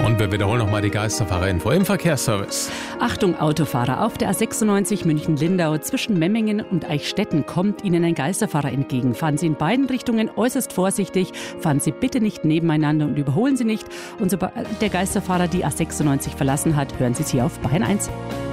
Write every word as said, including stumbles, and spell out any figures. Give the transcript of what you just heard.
Und wir wiederholen nochmal die Geisterfahrer-Info im Verkehrsservice. Achtung Autofahrer, auf der A sechsundneunzig München-Lindau zwischen Memmingen und Eichstätten kommt Ihnen ein Geisterfahrer entgegen. Fahren Sie in beiden Richtungen äußerst vorsichtig, fahren Sie bitte nicht nebeneinander und überholen Sie nicht. Und sobald der Geisterfahrer die A sechsundneunzig verlassen hat, hören Sie es hier auf Bayern eins.